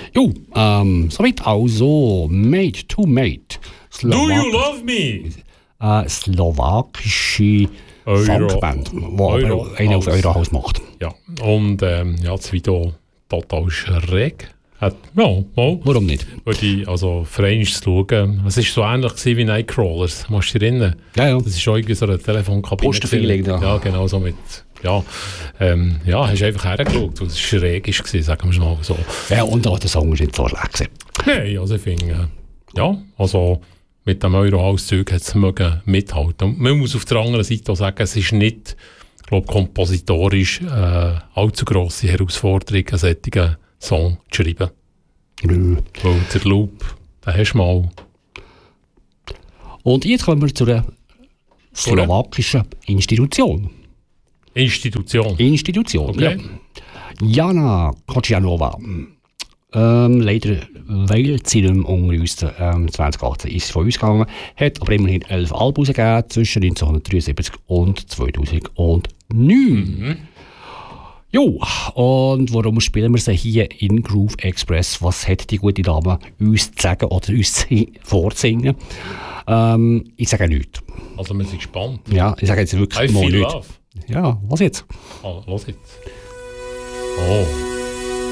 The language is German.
Jo, soweit also Made to Made. Do you love me? Slowakische Funkband, die einen auf Eurohaus macht. Ja, und das Video total schräg. Warum nicht? Also für einmal zu schauen, es war so ähnlich wie Nightcrawlers, musst du dich erinnern? Ja. Das ist schon irgendwie so eine Telefonkabine. Posterfeeling, ja. Ja, genau so mit... Ja, hast einfach hergeschaut, weil es schräg war, sagen wir es mal so. Ja, und auch der Song ist nicht so schlecht gewesen. Nein, also ich finde, also mit dem Eurohaus-Zeug hat es mithalten. Und man muss auf der anderen Seite auch sagen, es ist nicht, glaube kompositorisch allzu grosse Herausforderung, einen solchen Song zu schreiben. Nö. Weil der Loop, den hast du mal. Und jetzt kommen wir zu der slowakischen Institution. Institution, okay. Ja. Jana Kocianova. Leider, weil sie nicht mehr unter uns 2018 ist von uns gegangen, hat aber immerhin 11 Alben gegeben zwischen 1973 und 2009. Jo, und warum spielen wir sie hier in Groove Express? Was hat die gute Dame uns zu sagen oder uns vorzusingen? Ich sage nichts. Also wir sind gespannt. Ja, ich sage jetzt wirklich mal nichts. Ja, was jetzt? Was jetzt? Oh.